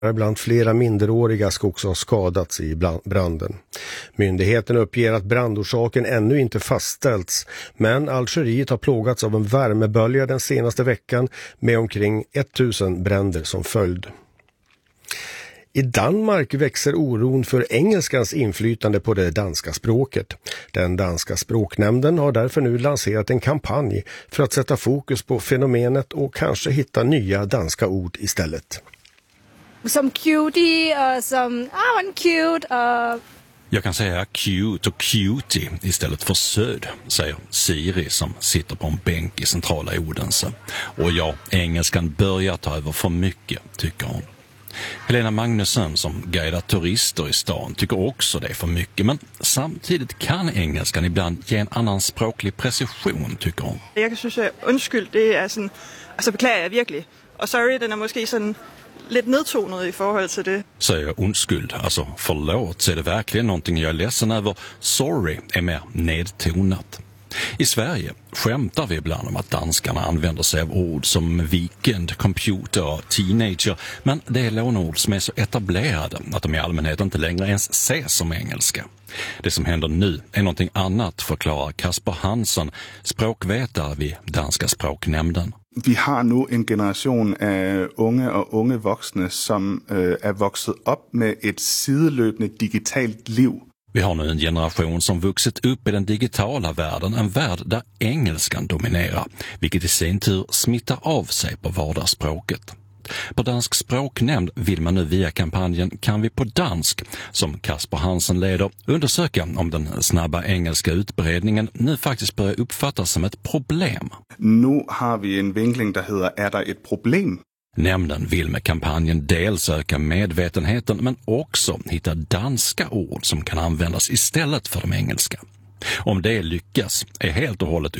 Bland flera minderåriga ska också ha skadats i branden. Myndigheten uppger att brandorsaken ännu inte fastställts, men Algeriet har plågats av en värmebölja den senaste veckan med omkring 1000 bränder som följd. I Danmark växer oron för engelskans inflytande på det danska språket. Den danska språknämnden har därför nu lanserat en kampanj för att sätta fokus på fenomenet och kanske hitta nya danska ord istället. Som cutie, som cute. Jag kan säga cute och cutie istället för söd, säger Siri som sitter på en bänk i centrala Odense. Och ja, engelskan börjar ta över för mycket, tycker hon. Helena Magnusson som guidar turister i stan tycker också det är för mycket, men samtidigt kan engelskan ibland ge en annan språklig precision, tycker hon. Jag synes att undskyld, det är sådan, alltså beklagar jag verkligen. Och sorry, den är måske sådan lite nedtonad i förhållande till det. Säger undskyld, alltså förlåt, så är det verkligen någonting jag är ledsen över. Sorry är mer nedtonat. I Sverige skämtar vi ibland om att danskarna använder sig av ord som weekend, computer och teenager, men det är lånord som är så etablerade att de i allmänhet inte längre ens ses som engelska. Det som händer nu är någonting annat, förklarar Kasper Hansson, språkvetare vid Danska språknämnden. Vi har nu en generation av unge vuxna som är vuxit upp med ett sidelöpande digitalt liv. Vi har nu en generation som vuxit upp i den digitala världen, en värld där engelskan dominerar, vilket i sin tur smittar av sig på vardagsspråket. På Dansk språknämnd vill man nu via kampanjen Kan vi på dansk, som Kasper Hansen leder, undersöka om den snabba engelska utbredningen nu faktiskt börjar uppfattas som ett problem. Nu har vi en vinkling där heter Är det ett problem? Nämnden vill med kampanjen dels öka medvetenheten men också hitta danska ord som kan användas istället för de engelska. Om det lyckas är helt och hållet